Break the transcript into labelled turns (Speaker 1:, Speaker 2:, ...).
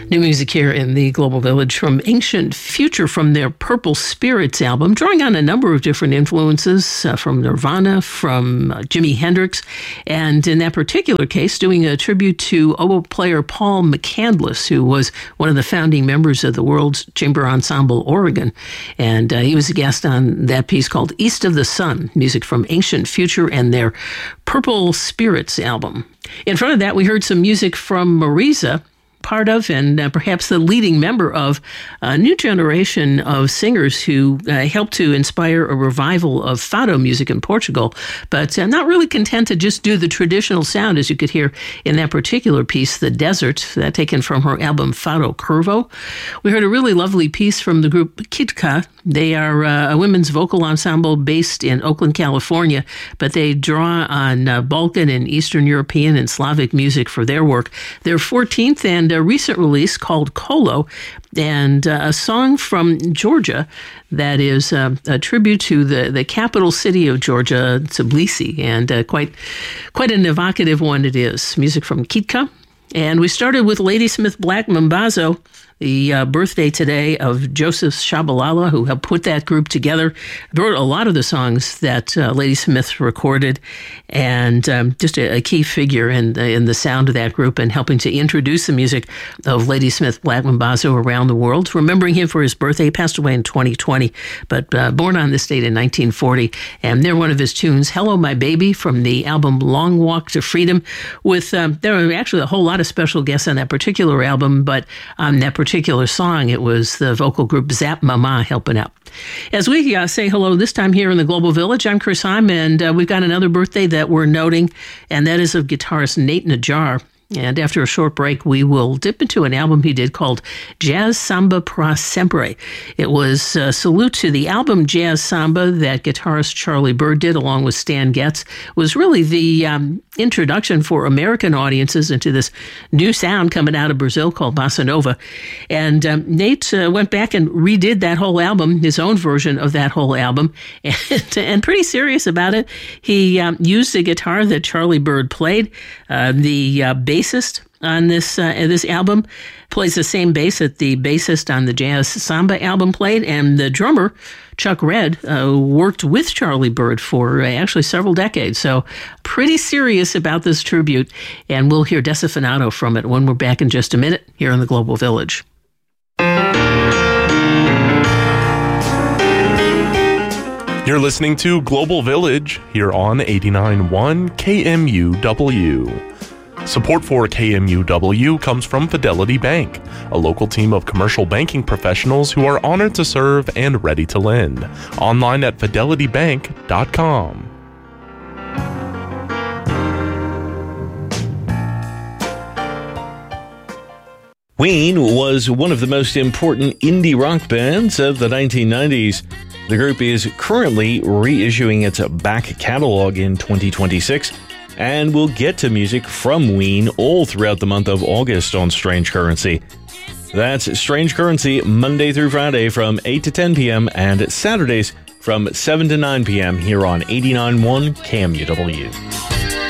Speaker 1: New music here in the Global Village from Ancient Future from their Purple Spirits album, drawing on a number of different influences from Nirvana, from Jimi Hendrix, and in that particular case, doing a tribute to oboe player Paul McCandless, who was one of the founding members of the World Chamber Ensemble Oregon. And he was a guest on that piece called East of the Sun, music from Ancient Future and their Purple Spirits album. In front of that, we heard some music from Marisa, part of and perhaps the leading member of a new generation of singers who helped to inspire a revival of fado music in Portugal, but not really content to just do the traditional sound, as you could hear in that particular piece, The Desert, that taken from her album Fado Curvo. We heard a really lovely piece from the group Kitka. They are a women's vocal ensemble based in Oakland, California, but they draw on Balkan and Eastern European and Slavic music for their work. Their 14th and a recent release called Kolo, and a song from Georgia that is a tribute to the capital city of Georgia, Tbilisi, and quite an evocative one it is. Music from Kitka. And we started with Ladysmith Black Mambazo, the birthday today of Joseph Shabalala, who helped put that group together, wrote a lot of the songs that Ladysmith recorded, and just a key figure in the sound of that group and helping to introduce the music of Ladysmith Black Mambazo around the world. Remembering him for his birthday, he passed away in 2020, but born on this date in 1940. And they're one of his tunes, Hello My Baby, from the album Long Walk to Freedom, with there were actually a whole lot of special guests on that particular album, but on that particular song, it was the vocal group Zap Mama helping out. As we say hello this time here in the Global Village, I'm Chris Heim, and we've got another birthday that we're noting, and that is of guitarist Nate Najjar. And after a short break, we will dip into an album he did called Jazz Samba Pra Sempre. It was a salute to the album Jazz Samba that guitarist Charlie Byrd did along with Stan Getz. It was really the introduction for American audiences into this new sound coming out of Brazil called Bossa Nova. And Nate went back and redid that whole album, his own version of that whole album, and pretty serious about it. He used the guitar that Charlie Byrd played. The bassist on this album plays the same bass that the bassist on the Jazz Samba album played, and the drummer, Chuck Redd, worked with Charlie Byrd for actually several decades. So pretty serious about this tribute, and we'll hear Desafinato from it when we're back in just a minute here in the Global Village.
Speaker 2: You're listening to Global Village here on 89.1 KMUW. Support for KMUW comes from Fidelity Bank, a local team of commercial banking professionals who are honored to serve and ready to lend. Online at fidelitybank.com.
Speaker 3: Ween was one of the most important indie rock bands of the 1990s. The group is currently reissuing its back catalog in 2026, and we'll get to music from Ween all throughout the month of August on Strange Currency. That's Strange Currency Monday through Friday from 8 to 10 p.m. and Saturdays from 7 to 9 p.m. here on 89.1 KMUW.